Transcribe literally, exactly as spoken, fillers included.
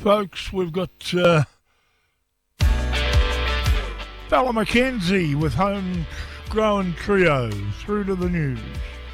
folks. We've got uh, Fella McKenzie with Homegrown Trio through to the news.